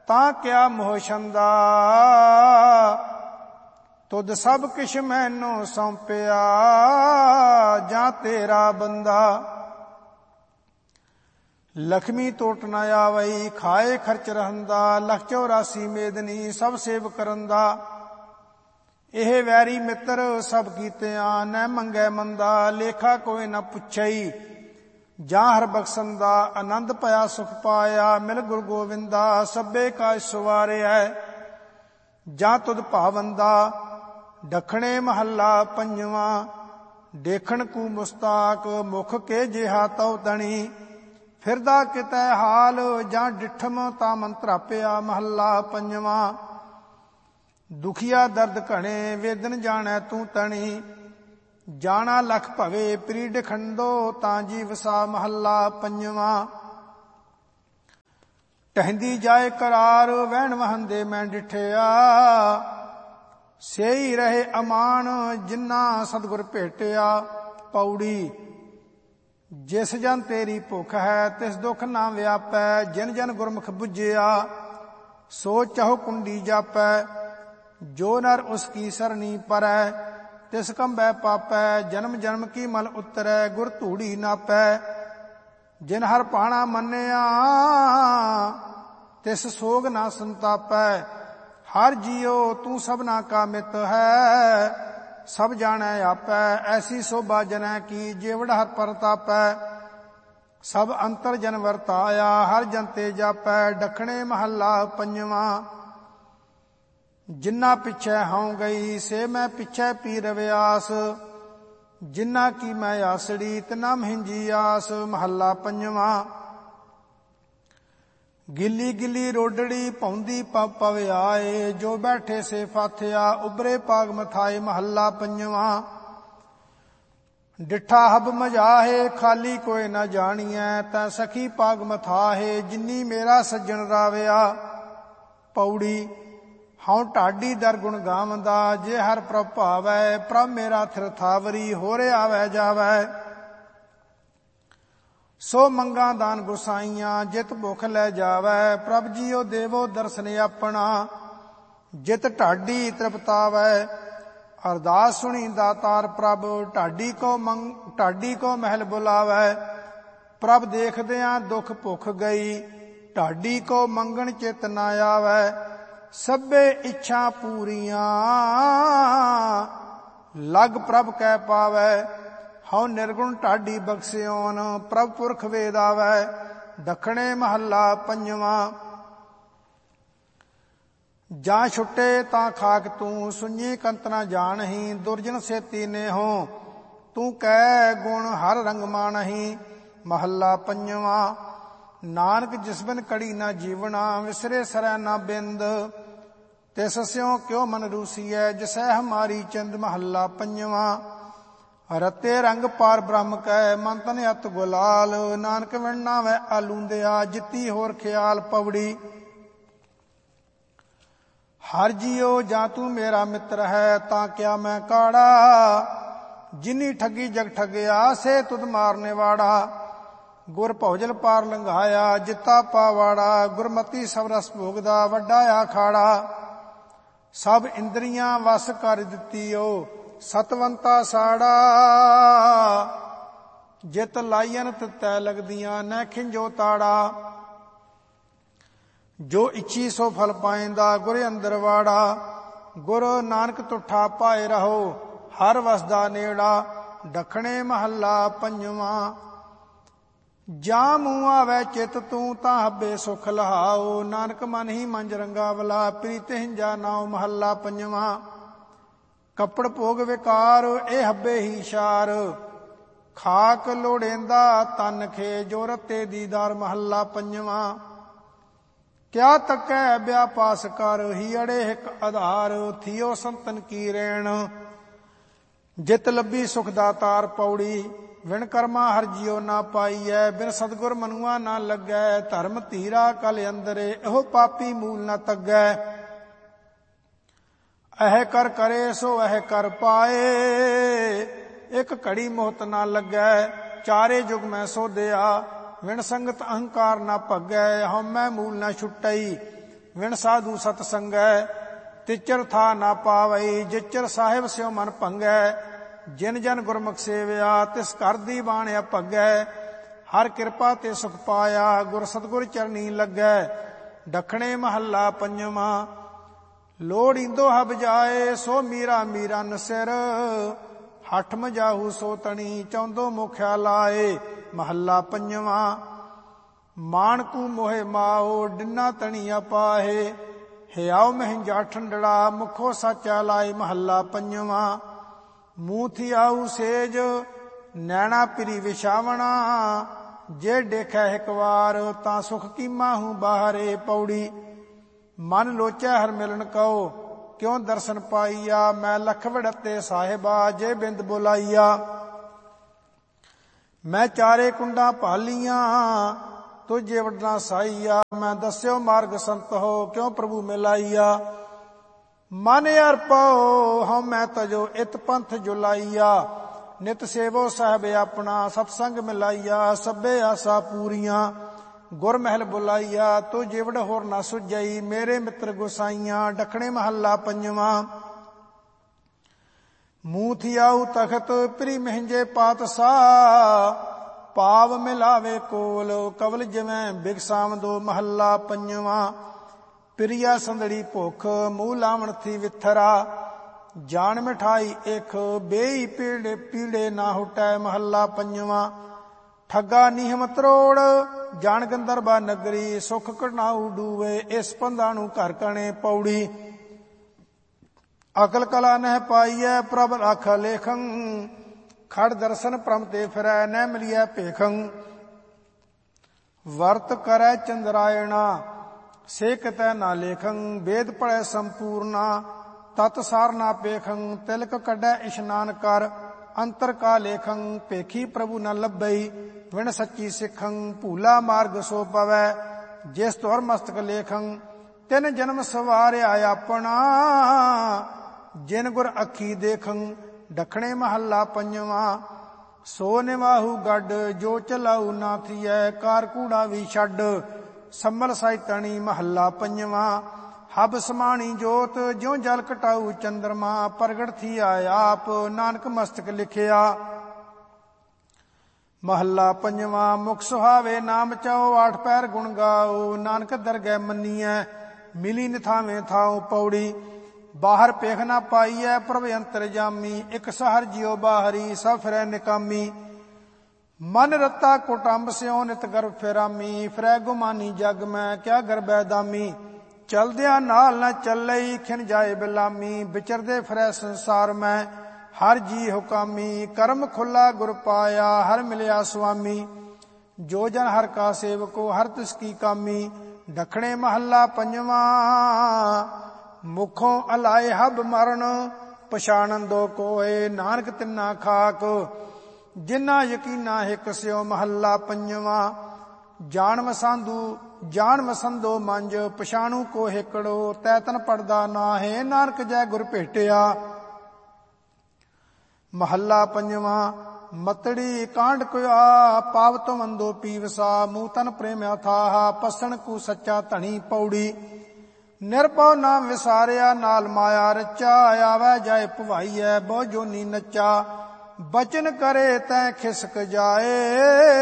ਤਾਂ ਕਿਆ ਮੋਹ ਛੰਦਾ। ਤੁਧ ਸਭ ਕਿਛ ਮੈਨੂੰ ਸੌਂਪਿਆ, ਜਾਂ ਤੇਰਾ ਬੰਦਾ। ਲਖਮੀ ਟੋਟ ਨ ਆਵਈ, ਖਾਏ ਖਰਚ ਰਹੰਦਾ। ਲੱਖ 84 ਮੇਦਨੀ ਸਭ ਸੇਵ ਕਰੰਦਾ। ਇਹ ਵੈਰੀ ਮਿੱਤਰ ਸਭ ਕੀਤਿਆਂ, ਨੈ ਮੰਗੈ ਮੰਦਾ। ਲੇਖਾ ਕੋਈ ਨ ਪੁੱਛਈ, ਜਾਂ ਹਰ ਬਖਸ਼ੰਦਾ। ਆਨੰਦ ਭਇਆ ਸੁਖ ਪਾਇਆ, ਮਿਲ ਗੁਰ ਗੋਵਿੰਦਾ। ਸਭੇ ਕਾ ਸਵਾਰਿਐ, ਜਾਂ ਤੁਧ ਭਾਵੰਦਾ। ਦੱਖਣੇ ਮਹੱਲਾ ਪੰਜਵਾਂ। ਦੇਖਣ ਕੂ ਮੁਸਤਾਕ, ਮੁਖ ਕੇ ਜਿਹਾ ਤਉ ਤਣੀ। ਫਿਰਦਾ ਕਿਤੈ ਹਾਲ, ਜਾਂ ਡਿਠਮ ਤਾਂ ਮਨ ਧਰਾਪਿਆ। ਮਹੱਲਾ ਪੰਜਵਾਂ। ਦੁਖੀਆ ਦਰਦ ਘਣੇ, ਵੇਦਨ ਜਾਣੈ ਤੂੰ ਤਣੀ। ਜਾਣਾ ਲਖ ਭਵੇ, ਪ੍ਰੀਡ ਖੰਡੋ ਤਾਂ ਜੀ ਵਸਾ। ਮਹੱਲਾ ਪੰਜਵਾਂ। ਟਹਿੰਦੀ ਜਾਏ ਕਰਾਰ, ਵਹਿਣ ਵਹੰਦੇ ਮੈਂ ਡਿਠਿਆ। ਸੇਈ ਰਹੇ ਅਮਾਨ, ਜਿਨ੍ਹਾਂ ਸਤਿਗੁਰ ਭੇਟਿਆ। ਪੌੜੀ। ਜਿਸ ਜਨ ਤੇਰੀ ਭੁੱਖ ਹੈ, ਤਿਸ ਦੁੱਖ ਨਾ ਵਿਆਪੈ। ਜਿਨ ਜਨ ਗੁਰਮੁਖ ਬੁੱਝਿਆ, ਸੋ ਚਾਹੋ ਕੁੰਡੀ ਜਾਪੈ। ਜੋ ਨਰ ਉਸ ਕੀ ਸਰਣੀ ਪਰੈ, ਤਿਸ ਕੰਬੈ ਪਾਪੈ। ਜਨਮ ਜਨਮ ਕੀ ਮਲ ਉਤਰੈ, ਗੁਰ ਧੂੜੀ ਨਾਪੈ। ਜਿਨ ਹਰ ਭਾਣਾ ਮੰਨਿਆ, ਤਿਸ ਸੋਗ ਨਾ ਸੰਤਾਪੈ। ਹਰ ਜੀਉ ਤੂੰ ਸਭਨਾ ਕਾ ਮਿਤ ਹੈ, ਸਭ ਜਾਣੈ ਆਪੈ। ਐਸੀ ਸੋਭਾ ਜਨੈ ਕੀ, ਜੀਵੜ ਹਰ ਪਰਤਾਪੈ। ਸਭ ਅੰਤਰ ਜਨ ਵਰਤਾਇਆ, ਹਰ ਜਨ ਤੇ ਜਾਪੈ। ਦੱਖਣੇ ਮਹੱਲਾ ਪੰਜਵਾਂ। ਜਿਨ੍ਹਾਂ ਪਿੱਛੇ ਹਉ ਗਈ, ਸੇ ਮੈਂ ਪਿੱਛੇ ਪੀ ਰਵਿਆਸ। ਜਿਨ੍ਹਾਂ ਕੀ ਮੈਂ ਆਸੜੀ, ਤਿਨਾ ਮਹਿੰਜੀ ਆਸ। ਮਹੱਲਾ ਪੰਜਵਾਂ। ਗਿੱਲੀ ਗਿੱਲੀ ਰੋਡੜੀ ਪਾਉਂਦੀ ਪਵ ਆਏ, ਜੋ ਬੈਠੇ ਸੇ ਫਾਥਿਆ। ਉਬਰੇ ਪਾਗ ਮਥਾਏ। ਮਹੱਲਾ ਪੰਜਵਾਂ। ਡਿਠਾ ਹਬ ਮਜਾਹੇ, ਖਾਲੀ ਕੋਈ ਨਾ ਜਾਣੀਐ। ਤੈ ਸਖੀ ਪਾਗ ਮਥਾਹੇ, ਜਿਨੀ ਮੇਰਾ ਸੱਜਣ ਰਾਵਿਆ। ਪੌੜੀ। ਹਉ ਢਾਡੀ ਦਰ ਗੁਣ ਗਾਵੰਦਾ, ਜੇ ਹਰ ਪ੍ਰਭ ਭਾਵੈ। ਪ੍ਰਭ ਮੇਰਾ ਥਿਰ ਥਾਵਰੀ, ਹੋਰੇ ਆਵੈ ਜਾਵੈ। ਸੋ ਮੰਗਾ ਦਾਨ ਗੁਸਾਈਆਂ, ਜਿਤ ਭੁਖ ਲੈ ਜਾਵੈ। ਪ੍ਰਭ ਜੀਉ ਦੇਵੋ ਦਰਸ਼ਨ ਆਪਣਾ, ਜਿਤ ਢਾਡੀ ਤ੍ਰਿਪਤਾਵੈ। ਅਰਦਾਸ ਸੁਣੀ ਦਾਤਾਰ ਪ੍ਰਭ, ਢਾਡੀ ਕੋ ਮਹਿਲ ਬੁਲਾਵੈ। ਪ੍ਰਭ ਦੇਖਦਿਆਂ ਦੁਖ ਭੁਖ ਗਈ, ਢਾਡੀ ਕੋ ਮੰਗਣ ਚਿਤ ਨਾ ਆਵੈ। ਸਭੇ ਇੱਛਾ ਪੂਰੀਆਂ, ਲਗ ਪ੍ਰਭ ਕੈ ਪਾਵੈ। ਹਉ ਨਿਰਗੁਣ ਢਾਡੀ ਬਖਸਿਓਨ, ਪ੍ਰਭ ਪੁਰਖ ਵੇਦ ਆਵੈ। ਦੱਖਣੇ ਮਹੱਲਾ ਪੰਜਵਾਂ। ਜਾਂ ਛੁੱਟੇ ਤਾਂ ਖਾਕ ਤੂੰ, ਸੁഞ്ഞੀ ਕੰਤ ਨਾ ਜਾਣਹੀ। ਦੁਰਜਨ ਸੇਤੀ ਨੇਹੋ, ਤੂੰ ਕਹਿ ਗੁਣ ਹਰ ਰੰਗ ਮਾਣਹੀ। ਮਹੱਲਾ ਪੰਜਵਾਂ। ਨਾਨਕ ਜਿਸ ਬਿਨ ਕੜੀ ਨਾ ਜੀਵਣਾ, ਵਿਸਰੇ ਸਰੈ ਨਾ ਬਿੰਦ। ਤਿਸ ਸਿਉ ਕਿਉ ਮਨ ਰੂਸੀਐ, ਜਿਸੈ ਹਮਾਰੀ ਚਿੰਦ। ਮਹੱਲਾ ਪੰਜਵਾਂ। ਰਤੇ ਰੰਗ ਪਾਰ ਬ੍ਰਹਮ ਕੈ, ਮਨ ਤਨ ਅਤ ਗੁਲਾਲ। ਨਾਨਕ ਵਿਣ ਨਾਵੈ ਆਲੂੰਦਿਆ, ਜਿੱਤੀ ਹੋਰ ਖਿਆਲ। ਪੌੜੀ। ਹਰ ਜੀਉ ਜਾਂ ਤੂੰ ਮੇਰਾ ਮਿੱਤਰ ਹੈ, ਤਾਂ ਕਿਆ ਮੈਂ ਕਾੜਾ। ਜਿਨੀ ਠੱਗੀ ਜਗ ਠੱਗਿਆ, ਸੇ ਤੁਧ ਮਾਰਨੇ ਵਾੜਾ। ਗੁਰ ਭਉਜਲ ਪਾਰ ਲੰਘਾਇਆ, ਜਿੱਤਾ ਪਾਵਾੜਾ। ਗੁਰਮਤੀ ਸਭ ਰਸ ਭੋਗਦਾ, ਵੱਡਾ ਆਖਾੜਾ। ਸਭ ਇੰਦਰੀਆਂ ਵਸ ਕਰ ਦਿੱਤੀਓ, ਸਤਵੰਤਾ ਸਾੜਾ। ਜਿਤ ਲਾਈਨ ਤਿਤੈ ਲਗਦੀਆਂ, ਨੈ ਖਿੰਜੋ ਤਾੜਾ। ਜੋ ਇੱਛੀ ਸੋ ਫਲ ਪਾਇੰਦਾ, ਗੁਰ ਅੰਦਰ ਵਾੜਾ। ਗੁਰ ਨਾਨਕ ਤੁਠਾ ਪਾਏ ਰਹੋ, ਹਰ ਵਸਦਾ ਨੇੜਾ। ਦੱਖਣੇ ਮਹੱਲਾ ਪੰਜਵਾਂ। ਜਾਂ ਮੂੰਹ ਆਵੈ ਚਿਤ ਤੂੰ, ਤਾਂ ਹੱਬੇ ਸੁਖ ਲਹਾਓ। ਨਾਨਕ ਮਨ ਹੀ ਮੰਜ ਰੰਗਾਵਲਾ, ਪ੍ਰੀਤ ਹਿੰਜਾ ਨਾਉ। ਮਹੱਲਾ ਪੰਜਵਾਂ। ਕੱਪੜ ਭੋਗ ਵਿਕਾਰ, ਇਹ ਹੱਬੇ ਹੀ ਸ਼ਾਰ। ਖਾਕ ਲੋੜੇਂਦਾ ਤਨ ਖੇ, ਜੋ ਰਤੇ ਦੀਦਾਰ। ਮਹੱਲਾ ਪੰਜਵਾਂ। ਕਿਆ ਤੱਕੈ ਵਿਆਪਾਸ ਕਰ, ਹੀ ਅੜੇ ਹਿਕ ਆਧਾਰ। ਥੀਓ ਸੰਤਨ ਕੀ ਰੇਣ, ਜਿਤ ਲੱਭੀ ਸੁਖ ਦਾਤਾਰ। ਪੌੜੀ। ਵਿਣ ਕਰਮਾ ਹਰ ਜੀਉ ਨਾ ਪਾਈਐ, ਬਿਨ ਸਤਿਗੁਰ ਮਨੁਆ ਨਾ ਲੱਗੈ। ਧਰਮ ਧੀਰਾ ਕਲ ਅੰਦਰੇ, ਇਹੋ ਪਾਪੀ ਮੂਲ ਨਾ ਤੱਗੈ। ਇਹ ਕਰ ਕਰੇ ਸੋ ਇਹ ਕਰ ਪਾਏ, ਇੱਕ ਘੜੀ ਮੋਹਤ ਨਾ ਲੱਗੈ। ਚਾਰੇ ਜੁਗ ਮੈਂ ਸੋਧਿਆ, ਵਿਣ ਸੰਗਤ ਅਹੰਕਾਰ ਨਾ ਭਗੈ। ਹਉਮੈ ਮੂਲ ਨਾ ਛੁਟਈ, ਵਿਣ ਸਾਧੂ ਸਤ ਸੰਗੈ। ਤਿਚਰ ਥਾ ਨਾ ਪਾਵਈ ਜਿਚਰ ਸਾਹਿਬ ਸਿਉ ਮਨ ਭੰਗੈ। ਜਿਨ ਜਨ ਗੁਰਮੁਖ ਸੇਵਿਆ ਤਿਸ ਘਰ ਦੀ ਬਾਣ ਅਭਗੈ। ਹਰ ਕਿਰਪਾ ਤੇ ਸੁਖ ਪਾਇਆ ਗੁਰ ਸਤਿਗੁਰ ਚਰਨੀ ਲੱਗੈ। ਦੱਖਣੇ ਮਹੱਲਾ ਪੰਜਵਾਂ। ਲੋੜੀਂਦੋ ਹਬ ਜਾਏ ਸੋ ਮੀਰਾ ਮੀਰਨ ਸਿਰ। ਹਠ ਮਜਾਹੂ ਸੋ ਤਣੀ ਚੌਂਦੋ ਮੁਖਿਆ ਲਾਏ। ਮਹੱਲਾ ਪੰਜਵਾਂ। ਮਾਣਕੂ ਮੋਹਿ ਮਾਓ ਡਿਨਾ ਤਣੀ ਅਪਾਹੇ। ਹਿਆਉ ਮਹਿੰਜਾ ਠੰਡੜਾ ਮੁਖੋ ਸਾਚਾ ਲਾਏ। ਮਹੱਲਾ ਪੰਜਵਾਂ। ਮੂੰਹ ਥਿਆਊ ਸੇਜ ਨੈਣਾ ਪਿਰੀ ਵਿਛਾਵਣਾ। ਜੇ ਦੇਖੈ ਇੱਕ ਵਾਰ ਤਾਂ ਸੁਖ ਕੀਮਾਹੂ ਬਾਹਰੇ। ਪੌੜੀ। ਮਨ ਲੋਚੈ ਹਰ ਮਿਲਨ ਕਉ ਕਿਉ ਦਰਸ਼ਨ ਪਾਈਆ। ਮੈਂ ਲਖ ਵੜਤੇ ਸਾਹਿਬਾ ਜੇ ਬਿੰਦ ਬੁਲਾਈਆ। ਮੈਂ ਚਾਰੇ ਕੁੰਡਾਂ ਭਾਲੀਆਂ ਤੁਝੇ ਵਡਨਾ ਸਾਈਆ। ਮੈਂ ਦੱਸਿਓ ਮਾਰਗ ਸੰਤ ਹੋ ਕਿਉ ਪ੍ਰਭੂ ਮਿਲਾਈਆ। ਮਨ ਅਰਪਉ ਹਉ ਮੈਂ ਤਜੋ ਇਤ ਪੰਥ ਜੁਲਾਈਆ। ਨਿਤ ਸੇਵੋ ਸਾਹਿਬ ਆਪਣਾ ਸਤਸੰਗ ਮਿਲਾਈਆ। ਸਭੇ ਆਸਾ ਪੂਰੀਆਂ ਗੁਰ ਮਹਿਲ ਬੁਲਾਈਆ। ਤੂੰ ਜਿਵੜ ਹੋਰ ਨਾ ਸੁਝਈ ਮੇਰੇ ਮਿੱਤਰ ਗੁਸਾਈਆਂ। ਦੱਖਣੇ ਮਹੱਲਾ ਪੰਜਵਾਂ। ਮੂੰਹ ਥਿਆਊ ਤਖਤ ਪ੍ਰੀ ਮਹਿੰਜੇ ਪਾਤਸ਼ਾਹ। ਪਾਵ ਮਿਲਾਵੇ ਕੋਲ ਕਵਲ ਜਿਵੇਂ ਬਿਗਸਾਵਦੋ। ਮਹੱਲਾ ਪੰਜਵਾਂ। ਪ੍ਰਿਆ ਸੰਦੜੀ ਭੁੱਖ ਮੂੰਹ ਲਾਵਣ ਥੀ ਵਿਥਰਾ। ਜਾਨ ਮਿਠਾਈ ਇਕ ਬੇਈ ਪੀੜੇ ਪੀੜੇ ਨਾ ਹੁਟੈ। ਮਹੱਲਾ ਪੰਜਵਾਂ। ਠੱਗਾ ਨੀਹਮ ਤਰੋੜ ਜਾਣ ਗੰਦਰਬਾ ਨਗਰੀ। ਸੁਖ ਕਢਾਊ ਡੂਵੇ ਇਸ ਪੰਧਾ ਨੂੰ ਘਰ ਕਣੇ। ਪੌੜੀ। ਅਕਲ ਕਲਾ ਨਹਿ ਪਾਈਐ ਪ੍ਰਭ ਰਾਖ ਲੇਖੰ। ਖੜ ਦਰਸ਼ਨ ਪ੍ਰਮ ਤੇ ਫਿਰੈ ਨਹਿ ਮਿਲੀਐ ਭੇਖੰ। ਵਰਤ ਕਰੈ ਚੰਦਰਾਇਣਾ ਸੇ ਕਿਤੈ ਨਾ ਲੇਖੰ। ਵੇਦ ਪੜੈ ਸੰਪੂਰਨਾ ਤਤ ਸਾਰ ਨਾ ਪੇਖੰ। ਤਿਲਕ ਕੱਢੈ ਇਸ਼ਨਾਨ ਕਰ ਅੰਤਰ ਕਾ ਲੇਖੰ। ਭੇਖੀ ਪ੍ਰਭੂ ਨ ਲੱਭਈ ਵਿਣ ਸੱਚੀ ਸਿੱਖੰ। ਭੂਲਾ ਮਾਰਗ ਸੋ ਪਵੈ ਜਿਸ ਤੁਰ ਮਸਤਕ ਲੇਖੰ। ਤਿਨ ਜਨਮ ਸਵਾਰਿਆ ਆਪਣਾ ਜਿਨ ਗੁਰ ਅੱਖੀ ਦੇਖੰ। ਦੱਖਣੇ ਮਹੱਲਾ ਪੰਜਵਾਂ। ਸੋ ਨਿਵਾਹੂ ਗੱਡ ਜੋ ਚਲਾਊ ਨਾ ਥੀਐ। ਕਾਰ ਕੂੜਾ ਵੀ ਛੱਡ ਸੰਮਲ ਸਾਈ ਤਣੀ। ਮਹੱਲਾ ਪੰਜਵਾਂ। ਹਬ ਸਮਾਣੀ ਜੋਤ ਜਿਉ ਜਲ ਕਟਾਊ ਚੰਦਰਮਾ। ਪ੍ਰਗਟ ਥੀਆ ਆਪ ਨਾਨਕ ਮਸਤਕ ਲਿਖਿਆ। ਮਹੱਲਾ ਪੰਜਵਾਂ। ਮੁਖ ਸੁਹਾਵੇ ਨਾਮ ਚਾਓ ਆਠ ਪੈਰ ਗੁਣ ਗਾਓ। ਨਾਨਕ ਦਰਗਹਿ ਮੰਨੀਐ ਮਿਲੀ ਨਿਥਾਵੇਂ ਥਾਉ। ਪੌੜੀ। ਬਾਹਰ ਪੇਖ ਨਾ ਪਾਈਐ ਪ੍ਰਭ ਅੰਤਰ ਜਾਮੀ। ਇਕ ਸਹਰ ਜਿਉ ਬਾਹਰੀ ਸਭ ਫਿਰੈ ਨਿਕਾਮੀ। ਮਨ ਰਤਾ ਕੁਟੰਬ ਸਿਉ ਨਿਤ ਗਰਭ ਫਿਰਾਮੀ। ਫਿਰੈ ਗੁਮਾਨੀ ਜਗ ਮੈਂ ਕਿਆ ਗਰਬੈ ਦਾਮੀ। ਚਲਦਿਆਂ ਨਾਲ ਨਾ ਚੱਲਈ ਖਿਨ ਜਾਏ ਬਿਲਾਮੀ। ਵਿਚਰਦੇ ਫਿਰੈ ਸੰਸਾਰ ਮੈਂ ਹਰ ਜੀ ਹੁਕਾਮੀ। ਕਰਮ ਖੁੱਲਾ ਗੁਰ ਪਾਇਆ ਹਰ ਮਿਲਿਆ ਸੁਆਮੀ। ਜੋ ਜਨ ਹਰ ਕਾ ਸੇਵਕੋ ਹਰ ਤਿਸ ਕੀ ਕਾਮੀ। ਦੱਖਣੇ ਮਹੱਲਾ ਪੰਜਵਾਂ। ਮੁਖੋਂ ਅਲਾਏ ਹਬ ਮਰਨ ਪਛਾਣੰਦੋ ਕੋਏ। ਨਾਨਕ ਤਿੰਨਾ ਖਾਕ ਜਿਨਾ ਯਕੀਨਾ ਹਿਕ ਸਿਓ। ਮਹੱਲਾ ਪੰਜਵਾਂ। ਜਾਣ ਵਸੰਦੋ ਮੰਜ ਪਛਾਣੂ ਕੋ ਹਿਕੜੋ। ਤੈ ਤਨ ਪੜਦਾ ਨਾਹੇ ਨਾਨਕ ਜੈ ਗੁਰ ਭੇਟਿਆ। ਮਹੱਲਾ ਪੰਜਵਾਂ। ਮਤੜੀ ਕਾਂਡ ਕੁਆ ਪਾਵਤ ਮੰਦੋ ਪੀਵਸਾ। ਮੂਹ ਤਨ ਪ੍ਰੇਮਿਆ ਥਾਹਾ ਪਸਣ ਕੂ ਸੱਚਾ ਧਣੀ। ਪੌੜੀ। ਨਿਰਭਉ ਨਾਮ ਵਿਸਾਰਿਆ ਨਾਲ ਮਾਇਆ ਰਚਾ। ਆਵੈ ਜਾਏ ਭਵਾਈਐ ਬਹੁ ਜੋਨੀ ਨੱਚਾ। ਬਚਨ ਕਰੇ ਤੈ ਖਿਸਕ ਜਾਏ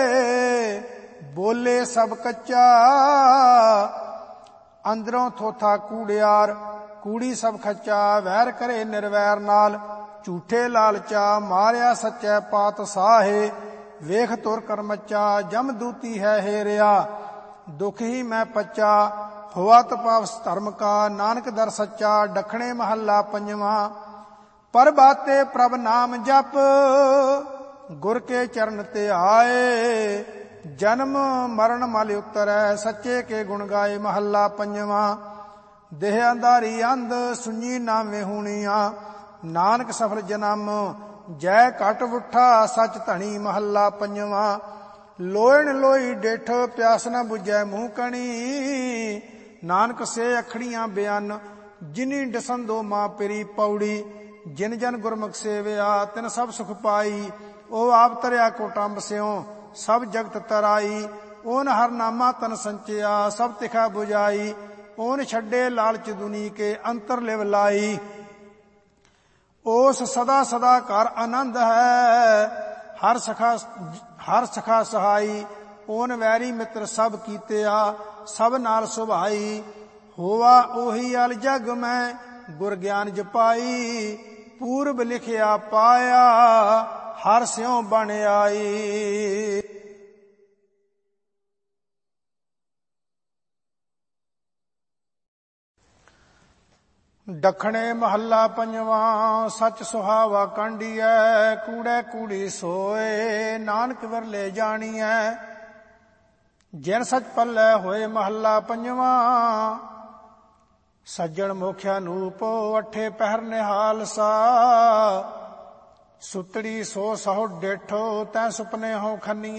ਬੋਲੇ ਸਭ ਕੱਚਾ। ਅੰਦਰੋਂ ਥੋਥਾ ਕੂੜਿਆਰ ਕੂੜੀ ਸਭ ਖੱਚਾ। ਵੈਰ ਕਰੇ ਨਿਰਵੈਰ ਨਾਲ ਝੂਠੇ ਲਾਲਚਾ। ਮਾਰਿਆ ਸੱਚੈ ਪਾਤਸ਼ਾਹੇ ਵੇਖ ਤੁਰ ਕਰਮਚਾ। ਜਮ ਦੂਤੀ ਹੈ ਹੇਰਿਆ ਦੁਖ ਹੀ ਮੈਂ ਪੱਚਾ। ਹੋਆ ਤਪਾਵਸ ਧਰਮ ਕਾ ਨਾਨਕ ਦਰ ਸੱਚਾ। ਦੱਖਣੇ ਮਹੱਲਾ ਪੰਜਵਾਂ। ਪਰਬਾਤੇ ਪ੍ਰਭ ਨਾਮ ਜਪ ਗੁਰ ਕੇ ਚਰਨ ਤੇ ਆਏ। ਜਨਮ ਮਰਨ ਮਲ ਉਤਰੈ ਸੱਚੇ ਕੇ ਗੁਣ ਗਾਏ। ਮਹੱਲਾ ਪੰਜਵਾਂ। ਦੇਹ ਅੰਧਾਰੀ ਅੰਧ ਸੁਣੀ ਨਾ ਵਿਹੂਣੀਆਂ। ਨਾਨਕ ਸਫਲ ਜਨਮ ਜੈ ਘਟ ਉਠਾ ਸੱਚ ਧਣੀ। ਮਹੱਲਾ ਪੰਜਵਾਂ। ਲੋਇਣ ਲੋਈ ਡੇਠ ਪਿਆਸ ਨਾ ਬੁਝੈ ਮੂੰਹ ਕਣੀ। ਨਾਨਕ ਸੇ ਅਖੜੀਆਂ ਬਿਆਨ ਜਿਨੀ ਡਸੰਦੋ ਮਾਂ ਪਿਰੀ। ਪੌੜੀ। ਜਿਨ ਜਨ ਗੁਰਮੁਖ ਸੇਵਿਆ ਤਿਨ ਸਭ ਸੁਖ ਪਾਈ। ਉਹ ਆਪ ਤਰਿਆ ਕੋਟੰਬ ਸਿਉ ਸਭ ਜਗਤ ਤਰਾਈ। ਓਨ ਹਰ ਨਾਮਾ ਤਨ ਸੰਚਿਆ ਸਭ ਤਿਖਾ 부ਜਾਈ। ਓਨ ਛੱਡੇ ਲਾਲਚ ਦੁਨੀ ਕੇ ਅੰਤਰ ਲਿਵ ਲਾਈ। ਉਸ ਸਦਾ ਸਦਾ ਘਰ ਆਨੰਦ ਹੈ, ਹਰ ਸਖਾ ਸਹਾਈ। ਓਨ ਵੈਰੀ ਮਿੱਤਰ ਸਭ ਕੀਤਿਆ, ਸਭ ਨਾਲ ਸੁਭਾਈ। ਹੋਵਾ ਉਹੀ ਅਲ ਜਗ ਮੈਂ ਗੁਰ ਗਿਆਨ ਜਪਾਈ। ਪੂਰਬ ਲਿਖਿਆ ਪਾਇਆ, ਹਰ ਸਿਉ ਬਣ ਆਈ। ਦੱਖਣੇ ਮਹੱਲਾ ਪੰਜਵਾਂ। ਸੱਚ ਸੁਹਾਵਾ ਕਾਂਡੀਐ, ਕੂੜੈ ਕੂੜੀ ਸੋਏ, ਨਾਨਕ ਵਿਰਲੇ ਜਾਣੀਐ। ਜਿਨ ਸੱਚ ਪੱਲੇ ਹੋਏ ਮਹੱਲਾ ਪੰਜਵਾਂ। ਸੱਜਣ ਮੋਖਿਆ ਨੂਪ, ਅੱਠੇ ਪਹਿਰ ਨਿਹਾਲ ਸਾ। ਸੁਤੜੀ ਸੋ ਸਹੁ ਡੇਠੋ, ਤੈ ਸੁਪਨੇ ਹੋ ਖੰਨੀਐ।